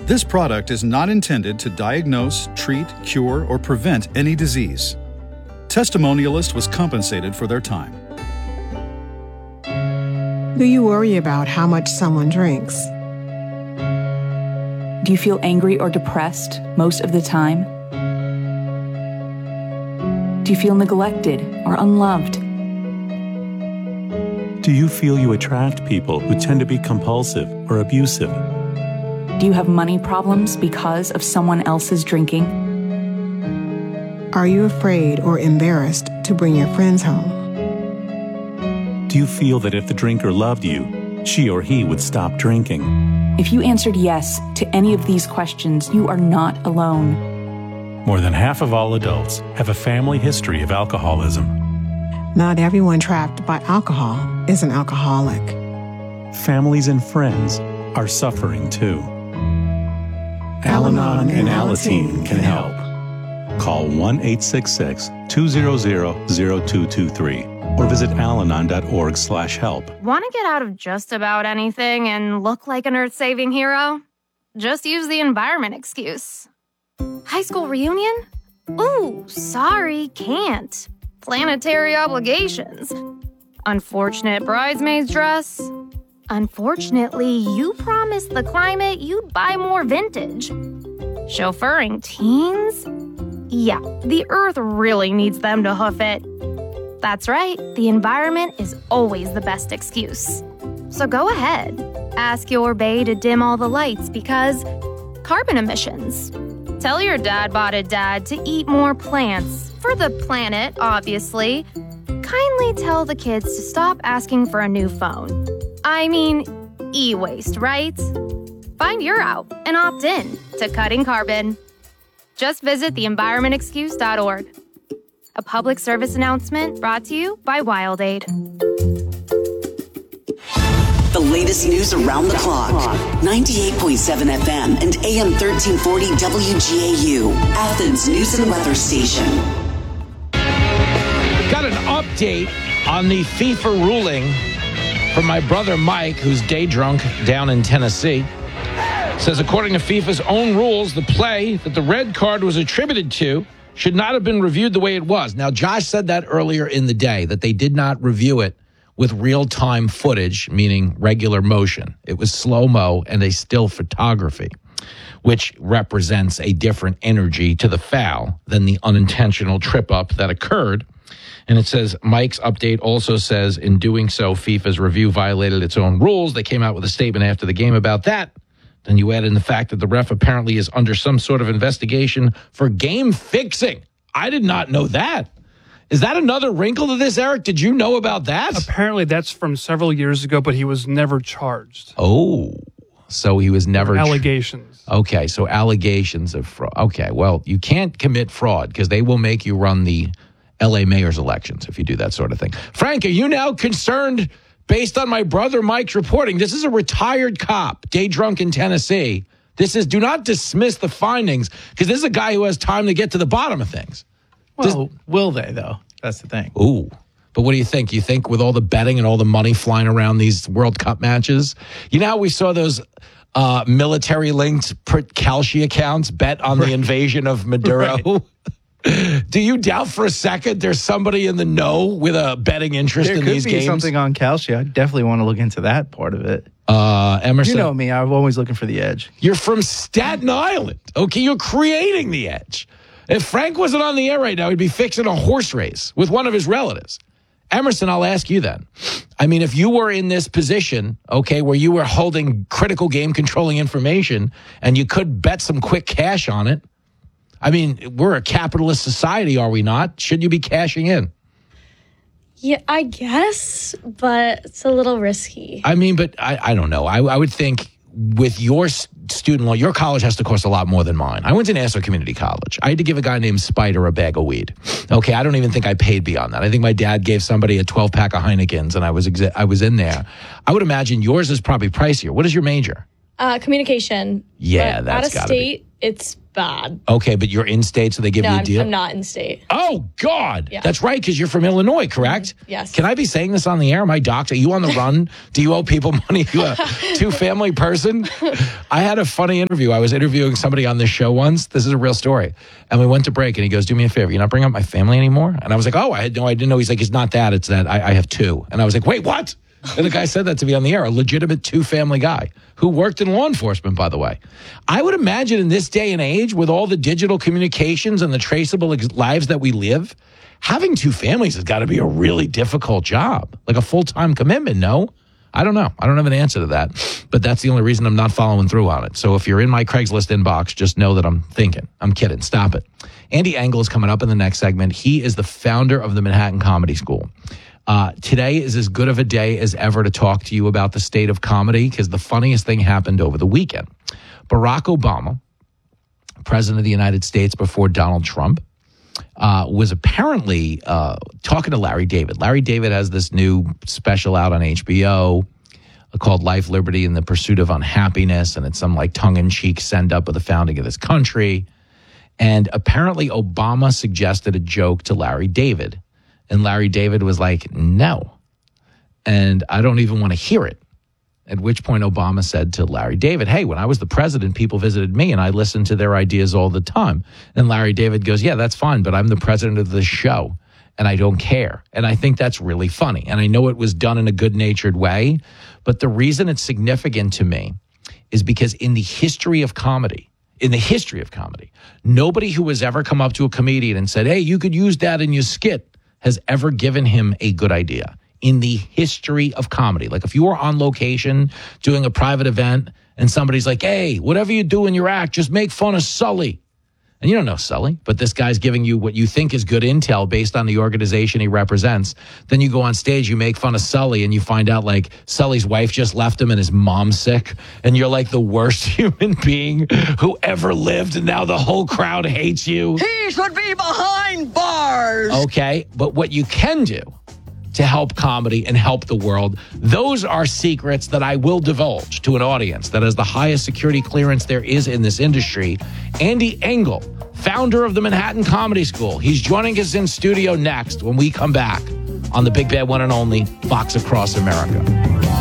This product is not intended to diagnose, treat, cure, or prevent any disease. Testimonialist was compensated for their time. Do you worry about how much someone drinks? Do you feel angry or depressed most of the time? Do you feel neglected or unloved? Do you feel you attract people who tend to be compulsive or abusive? Do you have money problems because of someone else's drinking? Are you afraid or embarrassed to bring your friends home? Do you feel that if the drinker loved you, she or he would stop drinking? If you answered yes to any of these questions, you are not alone. More than half of all adults have a family history of alcoholism. Not everyone trapped by alcohol is an alcoholic. Families and friends are suffering too. Al-Anon and Alateen can help. Call 1-866-200-0223 or visit alanon.org/help. Want to get out of just about anything and look like an earth-saving hero? Just use the environment excuse. High school reunion? Ooh, sorry, can't. Planetary obligations. Unfortunate bridesmaid's dress. Unfortunately, you promised the climate you'd buy more vintage. Chauffeuring teens? Yeah, the earth really needs them to hoof it. That's right, the environment is always the best excuse. So go ahead, ask your bae to dim all the lights because carbon emissions. Tell your dad-botted dad to eat more plants, for the planet, obviously. Kindly tell the kids to stop asking for a new phone. I mean, e-waste, right? Find your out and opt in to cutting carbon. Just visit theenvironmentexcuse.org. A public service announcement brought to you by WildAid. The latest news around the clock. 98.7 FM and AM 1340 WGAU, Athens News and Weather Station. Got an update on the FIFA ruling from my brother Mike, who's day drunk down in Tennessee. Says according to FIFA's own rules, the play that the red card was attributed to should not have been reviewed the way it was. Now, Josh said that earlier in the day, that they did not review it with real-time footage, meaning regular motion. It was slow-mo and a still photography, which represents a different energy to the foul than the unintentional trip-up that occurred. And it says, Mike's update also says, in doing so, FIFA's review violated its own rules. They came out with a statement after the game about that. Then you add in the fact that the ref apparently is under some sort of investigation for game fixing. I did not know that. Is that another wrinkle to this, Eric? Did you know about that? Apparently that's from several years ago, but he was never charged. Oh, so he was never... Allegations. Okay, so allegations of fraud. Okay, well, you can't commit fraud because they will make you run the L.A. mayor's elections if you do that sort of thing. Frank, are you now concerned... Based on my brother Mike's reporting, this is a retired cop, day drunk in Tennessee. Do not dismiss the findings, because this is a guy who has time to get to the bottom of things. Well, will they, though? That's the thing. Ooh. But what do you think? You think with all the betting and all the money flying around these World Cup matches, you know how we saw those military-linked Kalshi accounts bet on the invasion of Maduro? Right. Do you doubt for a second there's somebody in the know with a betting interest in these games? There could be something on Kalshi. I definitely want to look into that part of it. Emerson. You know me. I'm always looking for the edge. You're from Staten Island. Okay, you're creating the edge. If Frank wasn't on the air right now, he'd be fixing a horse race with one of his relatives. Emerson, I'll ask you then. I mean, if you were in this position, okay, where you were holding critical game controlling information and you could bet some quick cash on it, I mean, we're a capitalist society, are we not? Should you be cashing in? Yeah, I guess, but it's a little risky. I mean, but I don't know. I would think with your student loan, your college has to cost a lot more than mine. I went to Nassau Community College. I had to give a guy named Spider a bag of weed. Okay, I don't even think I paid beyond that. I think my dad gave somebody a 12-pack of Heinekens, and I was in there. I would imagine yours is probably pricier. What is your major? Communication. Yeah, But that's out of gotta be. state, it's bad. Okay, but you're in state, so they give No, you a deal? I'm not in state. Oh, God. Yeah. That's right, because you're from Illinois, correct? Yes. Can I be saying this on the air? Am I docked? Are you on the run? Do you owe people money? You a two-family person? I had a funny interview. I was interviewing somebody on this show once. This is a real story. And we went to break, and he goes, do me a favor. You're not bringing up my family anymore? And I was like, oh, I didn't know. He's like, it's not that. It's that I have two. And I was like, wait, what? And the guy said that to me on the air, a legitimate two-family guy who worked in law enforcement, by the way. I would imagine in this day and age, with all the digital communications and the traceable lives that we live, having two families has got to be a really difficult job, like a full-time commitment, no? I don't know. I don't have an answer to that, but that's the only reason I'm not following through on it. So if you're in my Craigslist inbox, just know that I'm thinking. I'm kidding. Stop it. Andy Engel is coming up in the next segment. He is the founder of the Manhattan Comedy School. Today is as good of a day as ever to talk to you about the state of comedy, because the funniest thing happened over the weekend. Barack Obama, president of the United States before Donald Trump, was apparently talking to Larry David. Larry David has this new special out on HBO called Life, Liberty, and the Pursuit of Unhappiness, and it's some like tongue-in-cheek send-up of the founding of this country. And apparently Obama suggested a joke to Larry David. And Larry David was like, no. And I don't even want to hear it. At which point Obama said to Larry David, hey, when I was the president, people visited me and I listened to their ideas all the time. And Larry David goes, yeah, that's fine, but I'm the president of the show and I don't care. And I think that's really funny. And I know it was done in a good-natured way. But the reason it's significant to me is because in the history of comedy, nobody who has ever come up to a comedian and said, hey, you could use that in your skit has ever given him a good idea in the history of comedy. Like if you were on location doing a private event and somebody's like, hey, whatever you do in your act, just make fun of Sully. And you don't know Sully, but this guy's giving you what you think is good intel based on the organization he represents. Then you go on stage, you make fun of Sully, and you find out like Sully's wife just left him and his mom's sick. And you're like the worst human being who ever lived. And now the whole crowd hates you. He should be behind bars. Okay, but what you can do to help comedy and help the world, those are secrets that I will divulge to an audience that has the highest security clearance there is in this industry. Andy Engel, founder of the Manhattan Comedy School. He's joining us in studio next when we come back on the Big Bad One and Only Fox Across America.